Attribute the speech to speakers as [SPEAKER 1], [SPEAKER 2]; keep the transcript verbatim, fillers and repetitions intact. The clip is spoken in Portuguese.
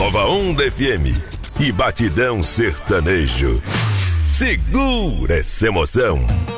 [SPEAKER 1] Nova Onda F M e Batidão Sertanejo. Segura essa emoção.